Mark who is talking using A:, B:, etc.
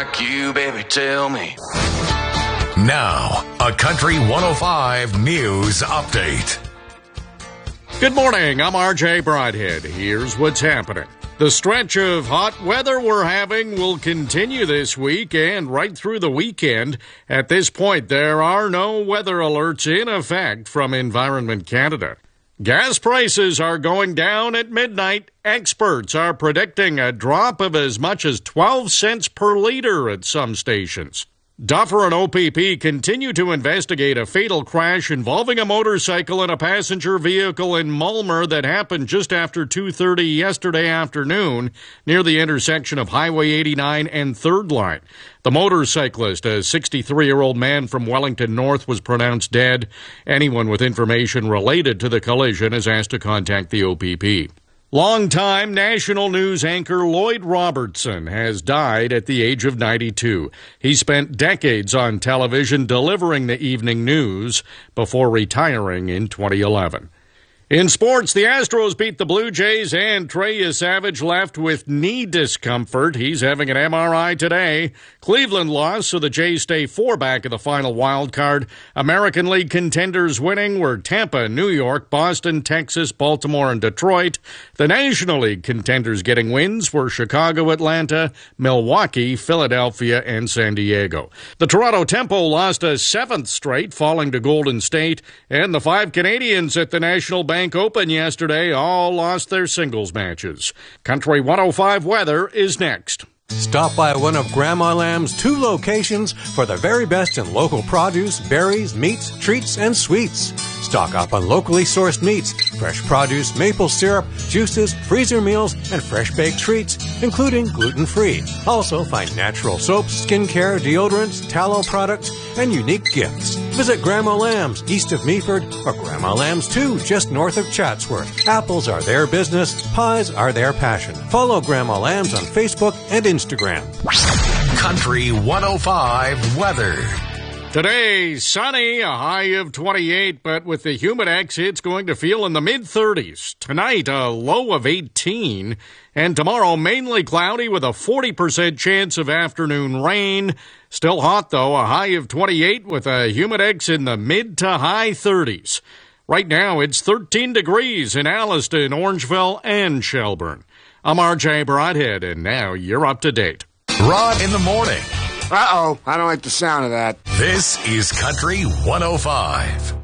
A: like you, baby, tell me.
B: Now, a Country 105 News Update.
C: Good morning, I'm RJ Broadhead. Here's what's happening. The stretch of hot weather we're having will continue this week and right through the weekend. At this point, there are no weather alerts in effect from Environment Canada. Gas prices are going down at midnight. Experts are predicting a drop of as much as 12 cents per liter at some stations. Duffer and OPP continue to investigate a fatal crash involving a motorcycle and a passenger vehicle in Mulmer that happened just after 2:30 yesterday afternoon near the intersection of Highway 89 and 3rd Line. The motorcyclist, a 63-year-old man from Wellington North, was pronounced dead. Anyone with information related to the collision is asked to contact the OPP. Longtime national news anchor Lloyd Robertson has died at the age of 92. He spent decades on television delivering the evening news before retiring in 2011. In sports, the Astros beat the Blue Jays and Trey Savage left with knee discomfort. He's having an MRI today. Cleveland lost, so the Jays stay 4 back of the final wild card. American League contenders winning were Tampa, New York, Boston, Texas, Baltimore, and Detroit. The National League contenders getting wins were Chicago, Atlanta, Milwaukee, Philadelphia, and San Diego. The Toronto Tempo lost a 7th straight, falling to Golden State, and the 5 Canadians at the National Bank Open yesterday all lost their singles matches. Country 105 weather is next.
D: Stop by one of Grandma Lamb's 2 locations for the very best in local produce, berries, meats, treats, and sweets. Stock up on locally sourced meats, fresh produce, maple syrup, juices, freezer meals, and fresh baked treats, including gluten-free. Also find natural soaps, skincare, deodorants, tallow products, and unique gifts. Visit Grandma Lamb's east of Meaford or Grandma Lamb's 2 just north of Chatsworth. Apples are their business, pies are their passion. Follow Grandma Lamb's on Facebook and Instagram.
B: Country 105 weather.
C: Today, sunny, a high of 28, but with the Humidex, it's going to feel in the mid-30s. Tonight, a low of 18, and tomorrow, mainly cloudy with a 40% chance of afternoon rain. Still hot, though, a high of 28 with a Humidex in the mid to high 30s. Right now, it's 13 degrees in Alliston, Orangeville, and Shelburne. I'm RJ Broadhead, and now you're up to date.
B: Rod in the morning.
E: Uh-oh, I don't like the sound of that.
B: This is Country 105.